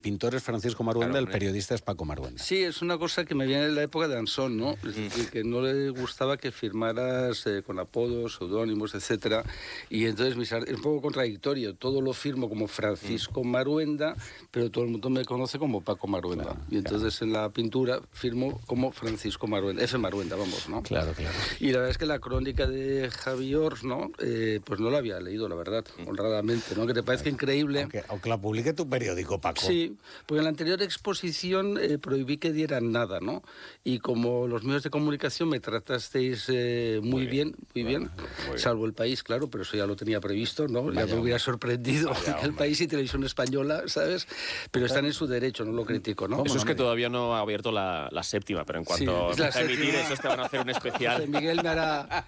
pintor es Francisco Maruenda, Claro, el periodista es Paco Maruenda. Sí, es una cosa que me viene de la época de Ansón, ¿no? Es decir, que no le gustaba que firmaras con apodos, seudónimos, etcétera. Y entonces es un poco contradictorio. Todo lo firmo como Francisco Maruenda, pero todo el mundo me conoce como Paco Maruenda. Claro, y entonces en la pintura firmo como Francisco Maruenda, F. Maruenda, vamos, ¿no? Claro. Y la verdad es que la crónica de Javi Ors, ¿no? Pues no la había leído, la verdad, honradamente, ¿no? Que te parezca increíble. Aunque la publique tu periódico, Paco. Sí, porque en la anterior exposición prohibí que dieran nada, ¿no? Y como los medios de comunicación me tratasteis muy bien, salvo El País, claro, pero eso ya lo tenía previsto, ¿no? Ya me hubiera sorprendido El País y Televisión Española, ¿sabes? Pero están en su derecho, no lo critico, ¿no? Eso es que todavía no ha abierto la séptima, pero en cuanto empiece a emitir eso te van a hacer un especial. José Miguel me hará...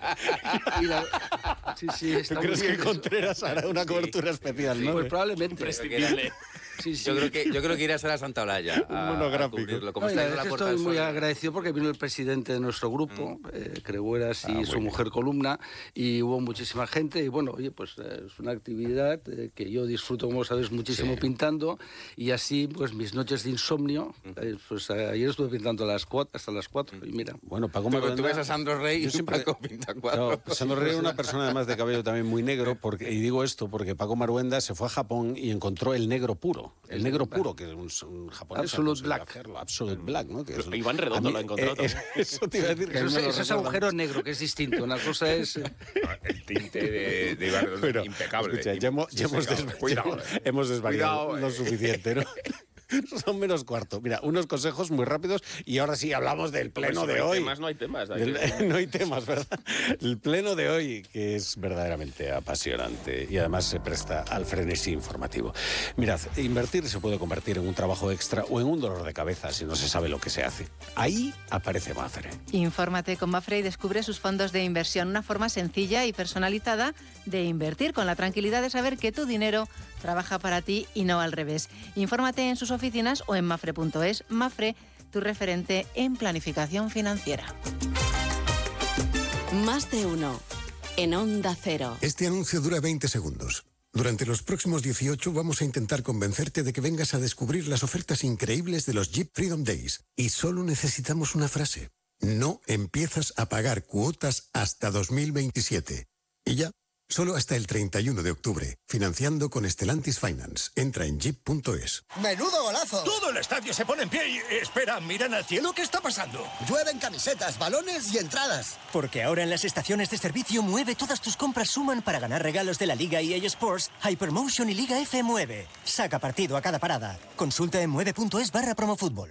Sí, ¿Tú crees que Contreras hará una cobertura especial, no? Pues probablemente. Imprescindible. Sí. Yo creo que irás a la Santa Olalla. Un monográfico. Como estáis en la Puerta estoy del muy Sol. agradecido porque vino el presidente de nuestro grupo, Crehueras, y su mujer Columna, y hubo muchísima gente. Y bueno, oye, pues es una actividad que yo disfruto, como sabes, muchísimo pintando. Y así, pues mis noches de insomnio, pues ayer estuve pintando hasta las 4. Y mira. Bueno, Paco Pero Maruenda... tú ves a Sandro Rey y siempre... Paco pinta cuadros. No, Sandro Rey es una persona además de cabello también muy negro, y digo esto porque Paco Maruenda se fue a Japón y encontró el negro puro. El negro puro, que es un japonés. Absolute Black. Absolute Black, ¿no? Que es Iván Redondo lo encontró también. Eso te iba a decir. Que Eso es agujero negro, que es distinto. Una cosa es... El tinte de Iván Redondo, Pero, impecable. escucha, ya hemos desvariado lo suficiente, ¿no? Son menos cuarto. Mira, unos consejos muy rápidos y ahora sí hablamos del pleno de hoy. No hay temas. No hay temas, ¿verdad? El pleno de hoy, que es verdaderamente apasionante y además se presta al frenesí informativo. Mirad, invertir se puede convertir en un trabajo extra o en un dolor de cabeza si no se sabe lo que se hace. Ahí aparece Mafre. Infórmate con Mafre y descubre sus fondos de inversión, una forma sencilla y personalizada de invertir con la tranquilidad de saber que tu dinero trabaja para ti y no al revés. Infórmate en sus oficinas o en mafre.es. Mafre, tu referente en planificación financiera. Más de uno. En Onda Cero. Este anuncio dura 20 segundos. Durante los próximos 18 vamos a intentar convencerte de que vengas a descubrir las ofertas increíbles de los Jeep Freedom Days. Y solo necesitamos una frase. No empiezas a pagar cuotas hasta 2027. Y ya. Solo hasta el 31 de octubre. Financiando con Stellantis Finance. Entra en jeep.es. ¡Menudo golazo! Todo el estadio se pone en pie y... Espera, miran al cielo, ¿qué está pasando? Llueven camisetas, balones y entradas. Porque ahora en las estaciones de servicio Mueve todas tus compras suman para ganar regalos de la Liga EA Sports, Hypermotion y Liga F Mueve. Saca partido a cada parada. Consulta en mueve.es/promofútbol.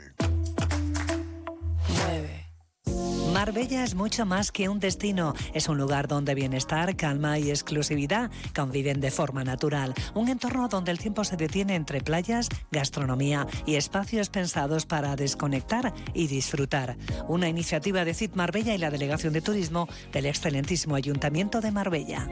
Marbella es mucho más que un destino. Es un lugar donde bienestar, calma y exclusividad conviven de forma natural. Un entorno donde el tiempo se detiene entre playas, gastronomía y espacios pensados para desconectar y disfrutar. Una iniciativa de CIT Marbella y la Delegación de Turismo del excelentísimo Ayuntamiento de Marbella.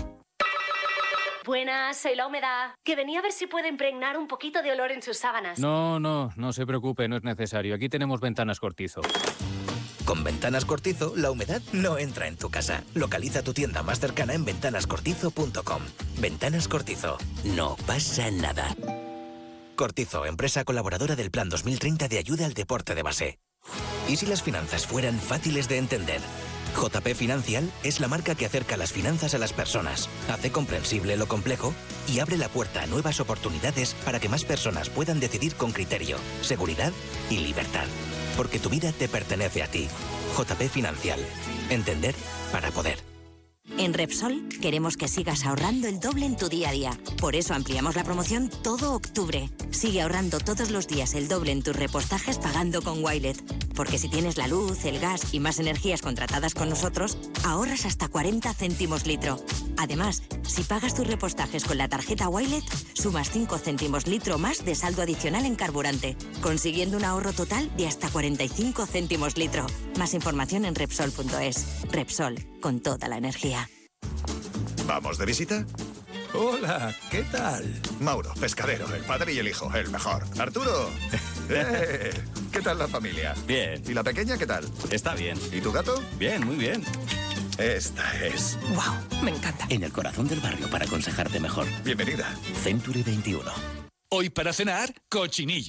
Buenas, soy La Humedad. Que venía a ver si puede impregnar un poquito de olor en sus sábanas. No se preocupe, no es necesario. Aquí tenemos Ventanas Cortizo. Con Ventanas Cortizo, la humedad no entra en tu casa. Localiza tu tienda más cercana en ventanascortizo.com. Ventanas Cortizo. No pasa nada. Cortizo, empresa colaboradora del Plan 2030 de ayuda al deporte de base. ¿Y si las finanzas fueran fáciles de entender? JP Financial es la marca que acerca las finanzas a las personas, hace comprensible lo complejo y abre la puerta a nuevas oportunidades para que más personas puedan decidir con criterio, seguridad y libertad. Porque tu vida te pertenece a ti. JP Financial. Entender para poder. En Repsol queremos que sigas ahorrando el doble en tu día a día. Por eso ampliamos la promoción todo octubre. Sigue ahorrando todos los días el doble en tus repostajes pagando con Wilet. Porque si tienes la luz, el gas y más energías contratadas con nosotros, ahorras hasta 40 céntimos litro. Además, si pagas tus repostajes con la tarjeta Wilet, sumas 5 céntimos litro más de saldo adicional en carburante, consiguiendo un ahorro total de hasta 45 céntimos litro. Más información en Repsol.es. Repsol, con toda la energía. ¿Vamos de visita? Hola, ¿qué tal? Mauro, pescadero, el padre y el hijo, el mejor. Arturo, ¿qué tal la familia? Bien. ¿Y la pequeña qué tal? Está bien. ¿Y tu gato? Bien, muy bien. Esta es... ¡Wow! Me encanta. En el corazón del barrio para aconsejarte mejor. Bienvenida. Century 21. Hoy para cenar, cochinillo.